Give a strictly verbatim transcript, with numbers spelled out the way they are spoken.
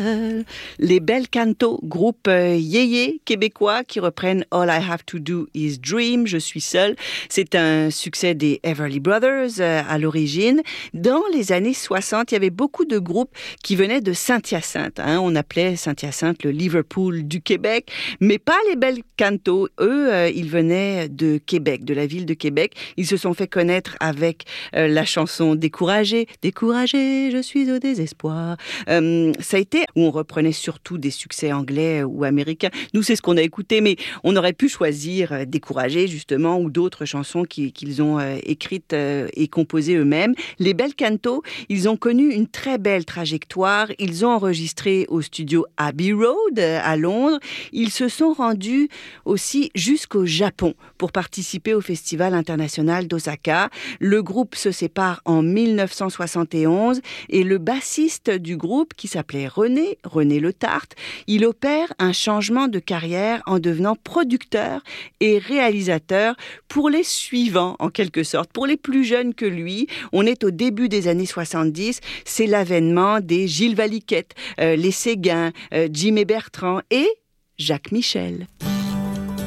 seul. Les Bel Canto, groupe euh, yéyé québécois qui reprennent All I Have to Do Is Dream, Je suis seul. C'est un succès des Everly Brothers euh, à l'origine. Dans les années soixante, il y avait beaucoup de groupes qui venaient de Saint-Hyacinthe. Hein. On appelait Saint-Hyacinthe le Liverpool du Québec, mais pas les Bel Canto. Eux, euh, ils venaient de Québec, de la ville de Québec. Ils se sont fait connaître avec euh, la chanson Découragé. Découragé, je suis au désespoir. Euh, ça a été où on reprenait surtout des succès anglais ou américains. Nous, c'est ce qu'on a écouté, mais on aurait pu choisir euh, Découragé, justement, ou d'autres chansons qui, qu'ils ont euh, écrites euh, et composées eux-mêmes. Les Bel Canto, ils ont connu une très belle trajectoire. Ils ont enregistré au studio Abbey Road euh, à Londres. Ils se sont rendus aussi jusqu'au Japon pour participer au Festival international d'Osaka. Le groupe se sépare en mille neuf cent soixante et onze et le bassiste du groupe, qui s'appelait René, René Le Tarte, il opère un changement de carrière en devenant producteur et réalisateur pour les suivants, en quelque sorte, pour les plus jeunes que lui. On est au début des années soixante-dix, c'est l'avènement des Gilles Valiquette, euh, les Séguin, euh, Jimmy Bertrand et Jacques Michel.